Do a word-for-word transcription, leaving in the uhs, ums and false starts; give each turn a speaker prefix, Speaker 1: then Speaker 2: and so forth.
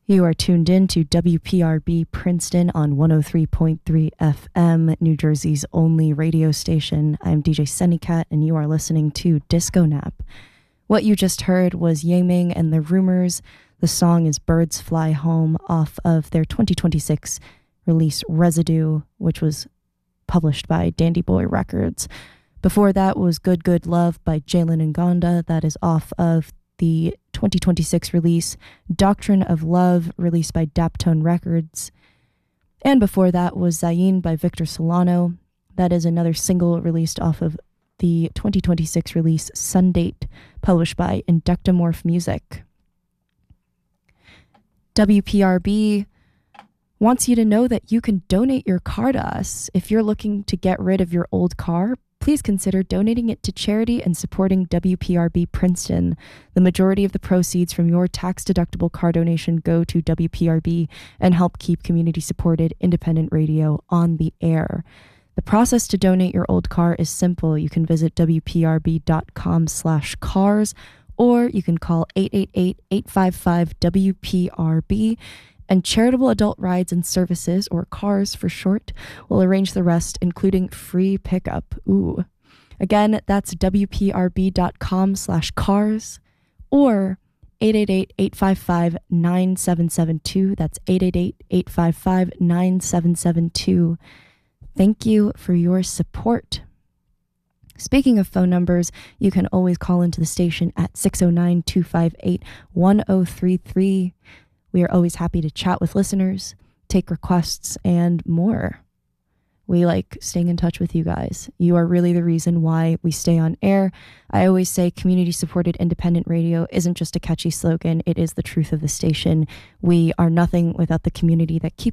Speaker 1: You are tuned in to W P R B Princeton on one oh three point three F M, New Jersey's only radio station. I'm D J Sunnycat, and you are listening to Disco Nap. What you just heard was Ye Ming and the Rumors. The song is Birds Fly Home off of their twenty twenty-six release Residue, which was published by Dandy Boy Records. Before that was Good Good Love by Jalen Ngonda. That is off of the twenty twenty-six release Doctrine of Love, released by Daptone Records. And before that was Zayn by Victor Solano. That is another single released off of the twenty twenty-six release Sundate, published by Inductamorph Music. W P R B wants you to know that you can donate your car to us. If you're looking to get rid of your old car, please consider donating it to charity and supporting W P R B Princeton. The majority of the proceeds from your tax-deductible car donation go to W P R B and help keep community-supported independent radio on the air. The process to donate your old car is simple. You can visit W P R B dot com slash cars, or you can call eight eight eight, eight five five, W P R B, and Charitable Adult Rides and Services, or CARS for short, will arrange the rest, including free pickup. Ooh. Again, that's W P R B dot com slash cars, or eight eight eight, eight five five, nine seven seven two. That's eight eight eight, eight five five, nine seven seven two. Thank you for your support. Speaking of phone numbers, you can always call into the station at six oh nine, two five eight, one oh three three. We are always happy to chat with listeners, take requests, and more. We like staying in touch with you guys. You are really the reason why we stay on air. I always say community-supported independent radio isn't just a catchy slogan. It is the truth of the station. We are nothing without the community that keeps